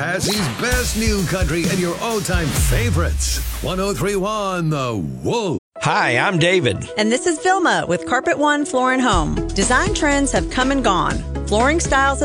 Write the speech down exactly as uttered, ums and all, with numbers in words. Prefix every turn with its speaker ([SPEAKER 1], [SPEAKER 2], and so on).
[SPEAKER 1] Hazzy's best new country and your all-time favorites. one oh three one The Wolf.
[SPEAKER 2] Hi, I'm David.
[SPEAKER 3] And this is Vilma with Carpet One Floor and Home. Design trends have come and gone. Flooring styles